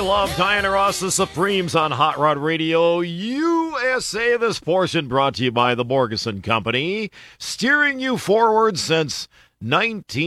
love Diana Ross, the Supremes on Hot Rod Radio USA. This portion brought to you by the Borgeson Company, steering you forward since 19...